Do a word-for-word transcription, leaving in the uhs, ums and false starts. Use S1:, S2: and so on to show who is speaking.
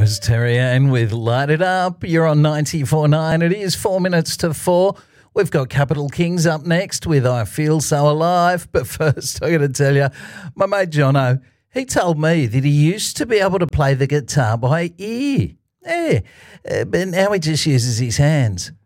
S1: was Terry Ann with Light It Up. You're on ninety-four point nine. It is four minutes to four. We've got Capital Kings up next with I Feel So Alive. But first, I'm going to tell you, my mate Jono, he told me that he used to be able to play the guitar by ear. Yeah, uh, but now he just uses his hands.